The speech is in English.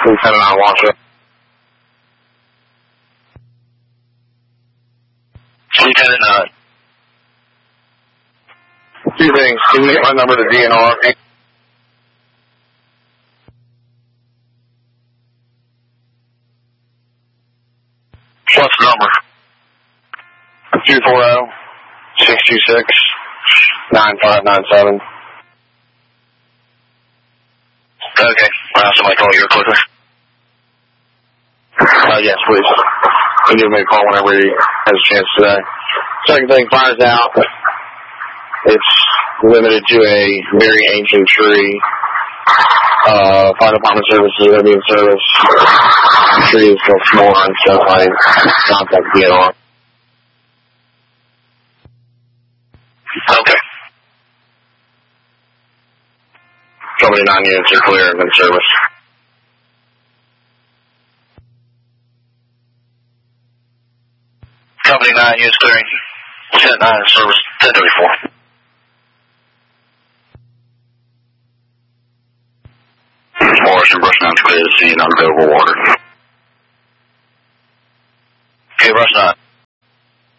Lieutenant on Washoe. Lieutenant, two things. Can you get my number to DNR? What's the number? 240-626-9597. Okay. Somebody call you quickly. Yes, please. You give me a call whenever he has a chance today. Second thing, fire's out. It's limited to a very ancient tree. Fire department services are going to be in service. The tree is still smoldering, so I contact DNR. Okay. Company 9 units are clear and in service. Company 9 units clearing. 10-9 in service. 1034. Morrison, brush 9 to clear the scene, unavailable water. Okay, brush 9.